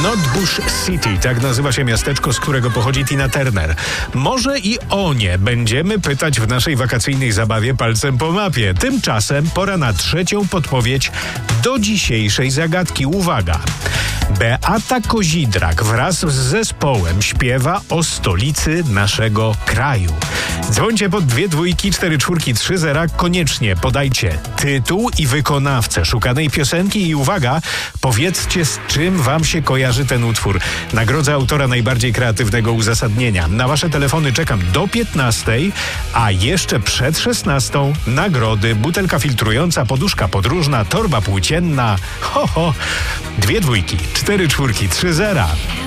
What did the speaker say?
Notbush City, tak nazywa się miasteczko, z którego pochodzi Tina Turner. Może i o nie będziemy pytać w naszej wakacyjnej zabawie palcem po mapie. Tymczasem pora na trzecią podpowiedź do dzisiejszej zagadki. Uwaga! Beata Kozidrak wraz z zespołem śpiewa o stolicy naszego kraju. Dzwońcie pod 2 dwójki 4 czwórki 3 zera. Koniecznie podajcie tytuł i wykonawcę szukanej piosenki i uwaga, powiedzcie, z czym wam się kojarzy ten utwór. Nagrodzę autora najbardziej kreatywnego uzasadnienia. Na wasze telefony czekam do 15, a jeszcze przed 16 nagrody: butelka filtrująca, poduszka podróżna, torba płócienna. 2 dwójki 4 czwórki 3 zera.